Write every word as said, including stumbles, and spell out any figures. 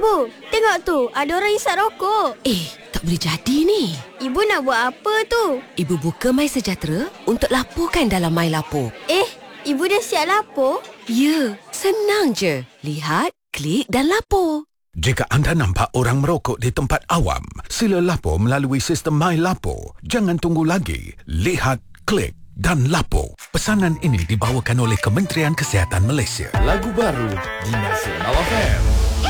Ibu, tengok tu, ada orang isap rokok. Eh, tak boleh jadi ni. Ibu nak buat apa tu? Ibu buka My Sejahtera untuk laporkan dalam My Lapor. Eh, ibu dah siap lapor? Ya, senang je. Lihat, klik dan lapor. Jika anda nampak orang merokok di tempat awam, sila lapor melalui sistem My Lapor. Jangan tunggu lagi. Lihat, klik dan lapor. Pesanan ini dibawakan oleh Kementerian Kesihatan Malaysia. Lagu baru di Nasional F M.